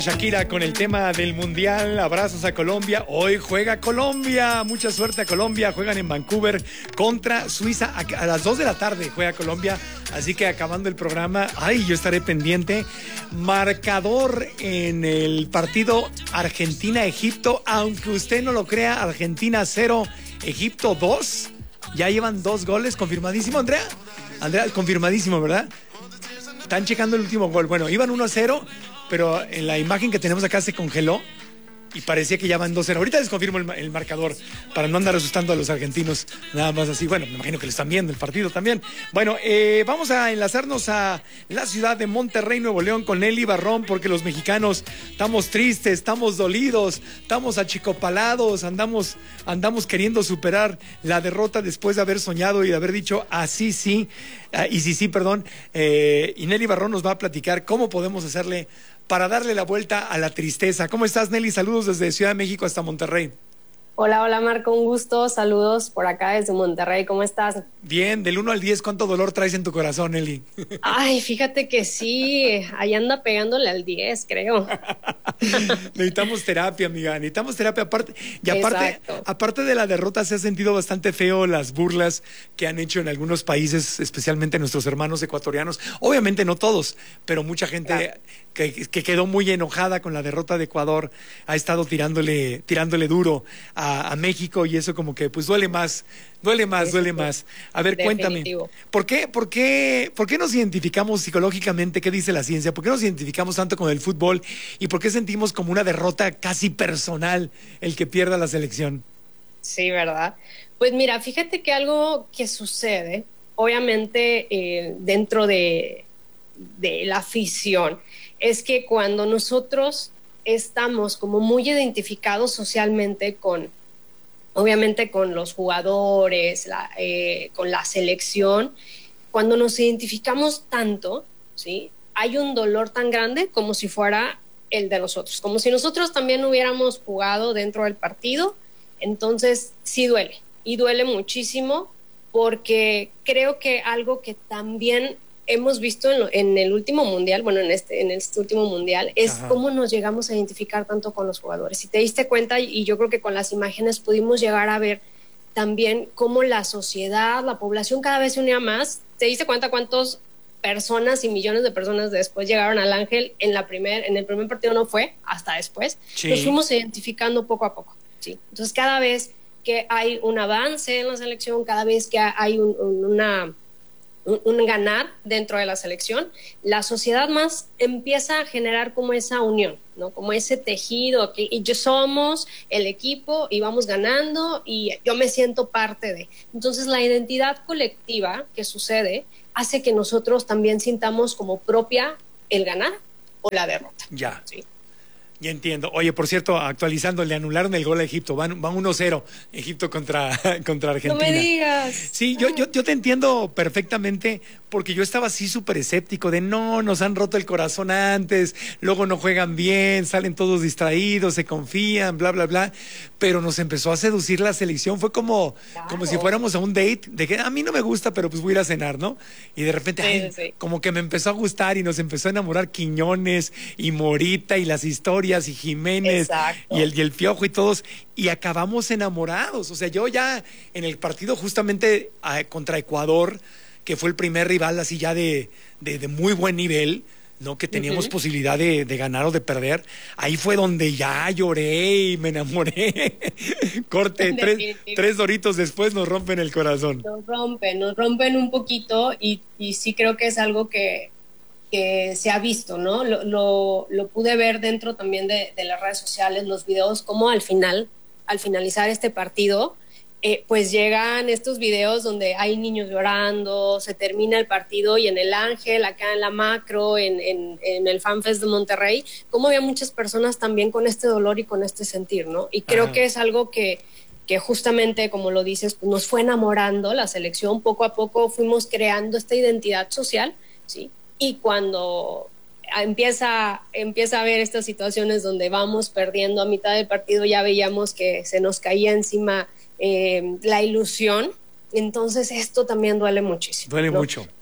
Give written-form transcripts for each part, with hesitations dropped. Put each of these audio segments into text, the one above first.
Shakira con el tema del Mundial, abrazos a Colombia. Hoy juega Colombia, mucha suerte a Colombia. Juegan en Vancouver contra Suiza a las 2 de la tarde juega Colombia. Así que acabando el programa, yo estaré pendiente. Marcador en el partido Argentina-Egipto. Aunque usted no lo crea, Argentina 0, Egipto 2. Ya llevan 2 goles, confirmadísimo, Andrea. Andrea, confirmadísimo, ¿verdad? Están checando el último gol. Bueno, iban 1-0. Pero en la imagen que tenemos acá se congeló y parecía que ya van 2-0. Ahorita les confirmo el marcador para no andar asustando a los argentinos, nada más así. Bueno, me imagino que lo están viendo el partido también. Bueno, vamos a enlazarnos a la ciudad de Monterrey, Nuevo León, con Nelly Barrón, porque los mexicanos estamos tristes, estamos dolidos, estamos achicopalados, andamos queriendo superar la derrota después de haber soñado y de haber dicho así sí, y sí, perdón. Y Nelly Barrón nos va a platicar cómo podemos hacerle para darle la vuelta a la tristeza. ¿Cómo estás, Nelly? Saludos desde Ciudad de México hasta Monterrey. Hola, Marco, un gusto. Saludos por acá desde Monterrey. ¿Cómo estás? Bien, del 1 al 10, ¿cuánto dolor traes en tu corazón, Nelly? Fíjate que sí, ahí anda pegándole al 10, creo. Necesitamos terapia, amiga, necesitamos terapia. Aparte de la derrota, se ha sentido bastante feo las burlas que han hecho en algunos países, especialmente nuestros hermanos ecuatorianos. Obviamente no todos, pero mucha gente, claro, que quedó muy enojada con la derrota de Ecuador, ha estado tirándole duro a México, y eso como que pues duele más. A ver, definitivo. Cuéntame, ¿por qué nos identificamos psicológicamente? ¿Qué dice la ciencia? ¿Por qué nos identificamos tanto con el fútbol? ¿Y por qué sentimos como una derrota casi personal el que pierda la selección? Sí, ¿verdad? Pues mira, fíjate que algo que sucede, obviamente dentro de la afición, es que cuando nosotros estamos como muy identificados socialmente obviamente con los jugadores, con la selección, cuando nos identificamos tanto, ¿sí? Hay un dolor tan grande como si fuera el de nosotros, como si nosotros también hubiéramos jugado dentro del partido. Entonces sí duele, y duele muchísimo, porque creo que algo que también hemos visto en el último mundial, bueno, en este último mundial, es cómo nos llegamos a identificar tanto con los jugadores. Si te diste cuenta, y yo creo que con las imágenes pudimos llegar a ver también cómo la sociedad, la población cada vez se unía más. ¿Te diste cuenta cuántas personas y millones de personas después llegaron al Ángel? En el primer partido no fue, hasta después. Sí. Nos fuimos identificando poco a poco, ¿sí? Entonces, cada vez que hay un avance en la selección, cada vez que hay un ganar dentro de la selección, la sociedad más empieza a generar como esa unión, ¿no? Como ese tejido, y yo somos el equipo y vamos ganando y yo me siento parte de. Entonces la identidad colectiva que sucede hace que nosotros también sintamos como propia el ganar o la derrota. Ya. ¿Sí? Ya entiendo. Oye, por cierto, actualizando, le anularon el gol a Egipto. Van 1-0 Egipto contra Argentina. No me digas. Sí, yo te entiendo perfectamente, porque yo estaba así súper escéptico de no, nos han roto el corazón antes, luego no juegan bien, salen todos distraídos, se confían, bla, bla, bla. Pero nos empezó a seducir la selección. Fue como si fuéramos a un date, de que a mí no me gusta, pero pues voy a ir a cenar, ¿no? Y de repente, sí. Como que me empezó a gustar y nos empezó a enamorar Quiñones y Morita y las historias y Jiménez y el Piojo y todos, y acabamos enamorados. O sea, yo ya en el partido justamente contra Ecuador, que fue el primer rival así ya de muy buen nivel, ¿no? Que teníamos posibilidad de ganar o de perder, ahí fue donde ya lloré y me enamoré. Corte, tres doritos después nos rompen el corazón. Nos rompen un poquito, y sí creo que es algo que se ha visto, ¿no? Lo pude ver dentro también de las redes sociales, los videos, como al finalizar este partido, pues llegan estos videos donde hay niños llorando, se termina el partido, y en el Ángel, acá en la macro, en el FanFest de Monterrey, como había muchas personas también con este dolor y con este sentir, ¿no? Y creo que es algo que justamente, como lo dices, pues nos fue enamorando la selección. Poco a poco fuimos creando esta identidad social, ¿sí? Y cuando empieza a haber estas situaciones donde vamos perdiendo a mitad del partido, ya veíamos que se nos caía encima la ilusión. Entonces esto también duele muchísimo. Duele, ¿no? Mucho.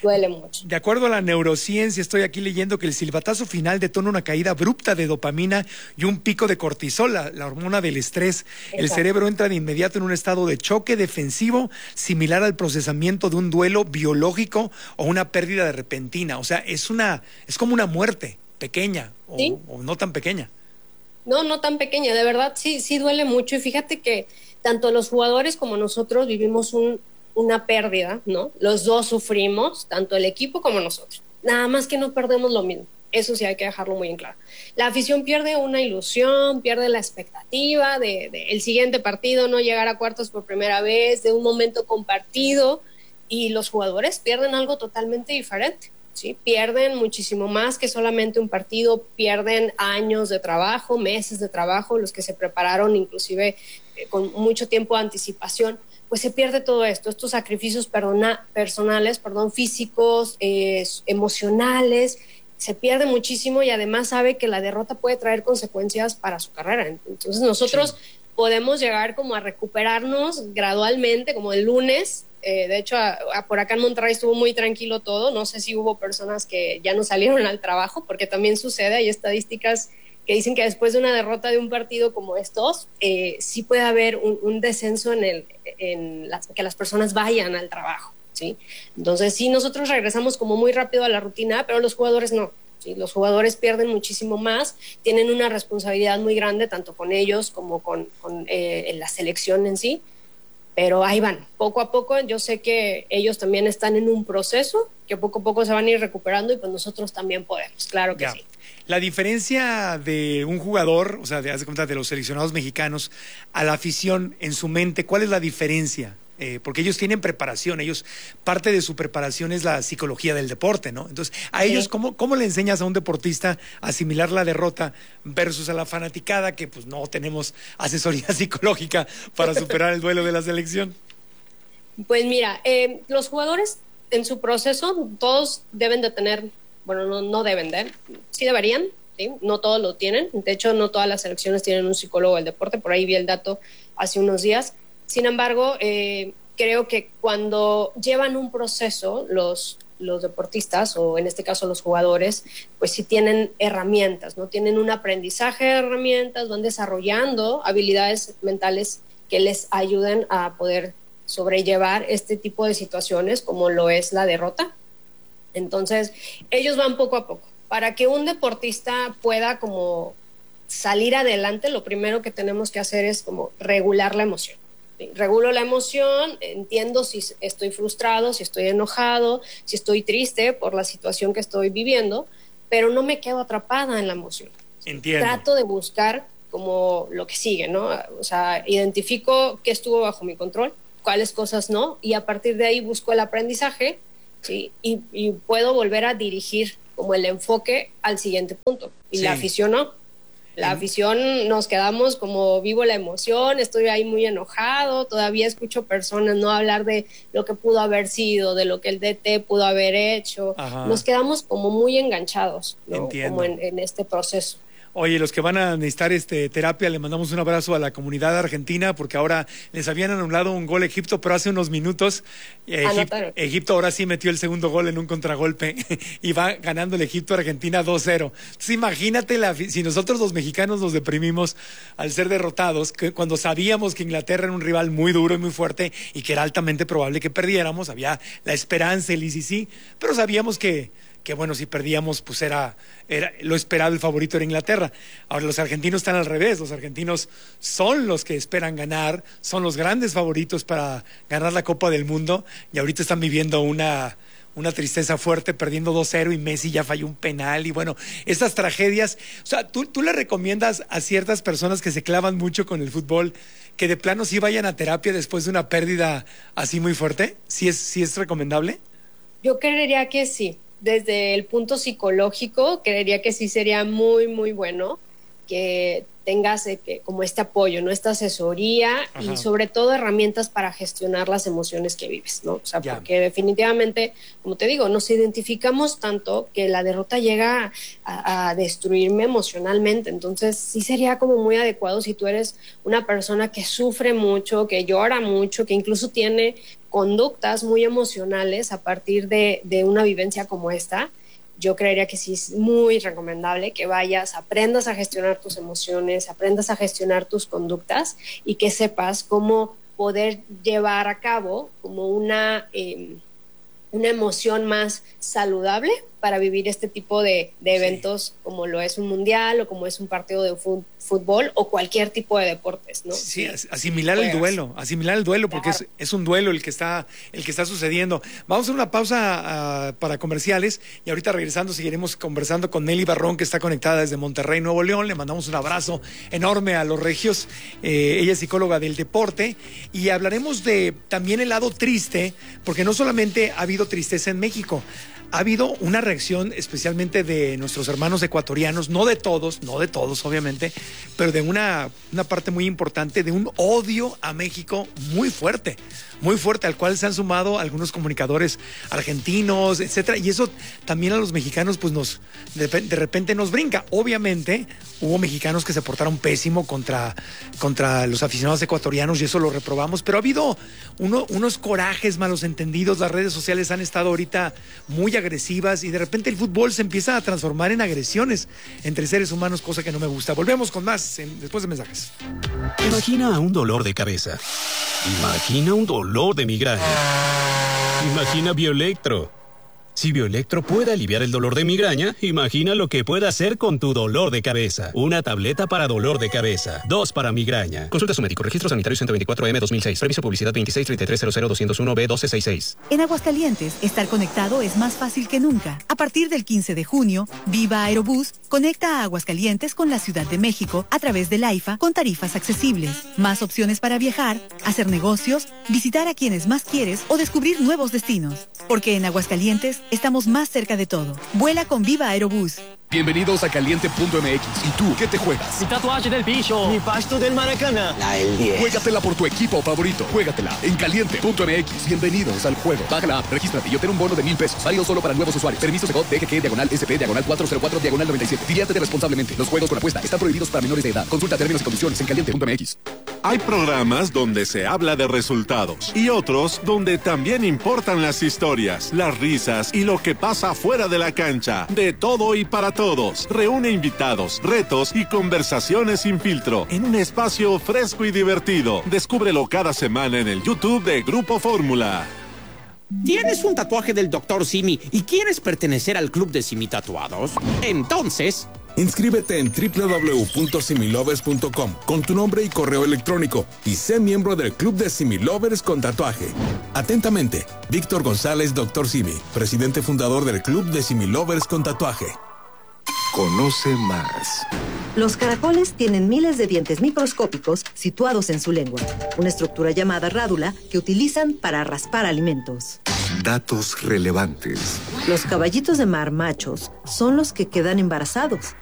duele mucho. De acuerdo a la neurociencia, estoy aquí leyendo que el silbatazo final detona una caída abrupta de dopamina y un pico de cortisol, la hormona del estrés. Exacto. El cerebro entra de inmediato en un estado de choque defensivo, similar al procesamiento de un duelo biológico o una pérdida repentina. O sea, es como una muerte pequeña ¿Sí? o no tan pequeña. No, no tan pequeña, de verdad sí duele mucho y fíjate que tanto los jugadores como nosotros vivimos una pérdida, ¿no? Los dos sufrimos, tanto el equipo como nosotros. Nada más que no perdemos lo mismo. Eso sí hay que dejarlo muy en claro. La afición pierde una ilusión, pierde la expectativa de el siguiente partido, no llegar a cuartos por primera vez, de un momento compartido, y los jugadores pierden algo totalmente diferente. ¿Sí? Pierden muchísimo más que solamente un partido, pierden años de trabajo, meses de trabajo, los que se prepararon inclusive con mucho tiempo de anticipación, pues se pierde todo esto, estos sacrificios personales, físicos, emocionales, se pierde muchísimo y además sabe que la derrota puede traer consecuencias para su carrera. Entonces nosotros podemos llegar como a recuperarnos gradualmente, como el lunes. De hecho, por acá en Monterrey estuvo muy tranquilo todo. No sé si hubo personas que ya no salieron al trabajo, porque también sucede, hay estadísticas que dicen que después de una derrota de un partido como estos, sí puede haber un descenso que las personas vayan al trabajo, ¿sí? Entonces, sí, nosotros regresamos como muy rápido a la rutina, pero los jugadores no. ¿Sí? Los jugadores pierden muchísimo más, tienen una responsabilidad muy grande, tanto con ellos como con la selección en sí. Pero ahí van, poco a poco. Yo sé que ellos también están en un proceso, que poco a poco se van a ir recuperando y pues nosotros también podemos, claro que sí. La diferencia de un jugador, o sea, haz de cuenta, de los seleccionados mexicanos a la afición en su mente, ¿cuál es la diferencia? Porque ellos tienen preparación, parte de su preparación es la psicología del deporte, ¿no? Entonces, a ellos, ¿cómo le enseñas a un deportista a asimilar la derrota versus a la fanaticada que pues no tenemos asesoría psicológica para superar el duelo de la selección? Pues mira, los jugadores en su proceso todos deben de tener, bueno, no deben de, sí deberían, ¿sí? No todos lo tienen, de hecho no todas las selecciones tienen un psicólogo del deporte, por ahí vi el dato hace unos días. Sin embargo, creo que cuando llevan un proceso, los deportistas, o en este caso los jugadores, pues sí tienen herramientas, ¿no? Tienen un aprendizaje de herramientas, van desarrollando habilidades mentales que les ayuden a poder sobrellevar este tipo de situaciones, como lo es la derrota. Entonces, ellos van poco a poco. Para que un deportista pueda como salir adelante, lo primero que tenemos que hacer es como regular la emoción. Regulo la emoción, entiendo si estoy frustrado, si estoy enojado, si estoy triste por la situación que estoy viviendo, pero no me quedo atrapada en la emoción. Entiendo. Trato de buscar como lo que sigue, ¿no? O sea, identifico qué estuvo bajo mi control, cuáles cosas no, y a partir de ahí busco el aprendizaje, ¿sí? Y puedo volver a dirigir como el enfoque al siguiente punto. Y la afición no. La afición nos quedamos como vivo la emoción, estoy ahí muy enojado, todavía escucho personas no hablar de lo que pudo haber sido, de lo que el DT pudo haber hecho. Ajá. Nos quedamos como muy enganchados, ¿no? Como en este proceso. Oye, los que van a necesitar terapia, le mandamos un abrazo a la comunidad argentina, porque ahora les habían anulado un gol a Egipto, pero hace unos minutos Egipto ahora sí metió el segundo gol en un contragolpe y va ganando el Egipto a Argentina 2-0. Entonces imagínate si nosotros los mexicanos nos deprimimos al ser derrotados, que cuando sabíamos que Inglaterra era un rival muy duro y muy fuerte y que era altamente probable que perdiéramos, había la esperanza, el sí, pero sabíamos que bueno, si perdíamos, pues era lo esperado, el favorito era Inglaterra. Ahora los argentinos están al revés, los argentinos son los que esperan ganar, son los grandes favoritos para ganar la Copa del Mundo y ahorita están viviendo una tristeza fuerte, perdiendo 2-0 y Messi ya falló un penal y bueno, estas tragedias, o sea, ¿tú le recomiendas a ciertas personas que se clavan mucho con el fútbol que de plano sí vayan a terapia después de una pérdida así muy fuerte? ¿Sí es recomendable? Yo creería que sí. Desde el punto psicológico, creería que sí sería muy, muy bueno. que tengas como este apoyo, ¿no? Esta asesoría. Ajá. Y sobre todo herramientas para gestionar las emociones que vives, ¿no? O sea, porque definitivamente, como te digo, nos identificamos tanto que la derrota llega a destruirme emocionalmente. Entonces sí sería como muy adecuado si tú eres una persona que sufre mucho, que llora mucho, que incluso tiene conductas muy emocionales a partir de una vivencia como esta. Yo creería que sí es muy recomendable que vayas, aprendas a gestionar tus emociones, aprendas a gestionar tus conductas y que sepas cómo poder llevar a cabo como una emoción más saludable para vivir este tipo de eventos, como lo es un mundial o como es un partido de fútbol o cualquier tipo de deportes, ¿no? Sí, asimilar el duelo, porque claro, es un duelo el que está sucediendo. Vamos a hacer una pausa para comerciales y ahorita regresando seguiremos conversando con Nelly Barrón, que está conectada desde Monterrey, Nuevo León. Le mandamos un abrazo enorme a los regios. Ella es psicóloga del deporte y hablaremos de también el lado triste, porque no solamente ha habido tristeza en México, ha habido una reacción especialmente de nuestros hermanos ecuatorianos, no de todos obviamente, pero de una parte muy importante, de un odio a México muy fuerte, al cual se han sumado algunos comunicadores argentinos, etcétera, y eso también a los mexicanos pues de repente nos brinca. Obviamente hubo mexicanos que se portaron pésimo contra los aficionados ecuatorianos y eso lo reprobamos, pero ha habido unos corajes malos entendidos. Las redes sociales han estado ahorita muy agresivas y de repente el fútbol se empieza a transformar en agresiones entre seres humanos, cosa que no me gusta. Volvemos con más después de mensajes. Imagina un dolor de cabeza. Imagina un dolor de migraña. Imagina Bioelectro. Si Bioelectro puede aliviar el dolor de migraña, imagina lo que puede hacer con tu dolor de cabeza. Una tableta para dolor de cabeza, 2 para migraña. Consulta a su médico. Registro sanitario 124M 2006. Previso publicidad 2633000201B1266. En Aguascalientes, estar conectado es más fácil que nunca. A partir del 15 de junio, Viva Aerobús conecta a Aguascalientes con la Ciudad de México a través del AIFA con tarifas accesibles. Más opciones para viajar, hacer negocios, visitar a quienes más quieres o descubrir nuevos destinos. Porque en Aguascalientes estamos más cerca de todo. Vuela con Viva Aerobús. Bienvenidos a Caliente.mx. ¿Y tú qué te juegas? Mi tatuaje del bicho. Mi pasto del Maracaná. La del 10. Juégatela por tu equipo favorito. Juégatela en Caliente.mx. Bienvenidos al juego. Baja la app, regístrate y obtén un bono de $1,000. Válido solo para nuevos usuarios. Permiso Segov DGG/SP/404/97. Diviértete responsablemente. Los juegos con apuesta están prohibidos para menores de edad. Consulta términos y condiciones en Caliente.mx. Hay programas donde se habla de resultados y otros donde también importan las historias, las risas y lo que pasa fuera de la cancha. De todo y para todos. Reúne invitados, retos y conversaciones sin filtro en un espacio fresco y divertido. Descúbrelo cada semana en el YouTube de Grupo Fórmula. ¿Tienes un tatuaje del Dr. Simi y quieres pertenecer al club de Simi Tatuados? Entonces, inscríbete en www.similovers.com con tu nombre y correo electrónico y sé miembro del club de Similovers con tatuaje. Atentamente, Víctor González, Dr. Simi, presidente fundador del club de Similovers con tatuaje. Conoce más. Los caracoles tienen miles de dientes microscópicos situados en su lengua, una estructura llamada rádula que utilizan para raspar alimentos. Datos relevantes. Los caballitos de mar machos son los que quedan embarazados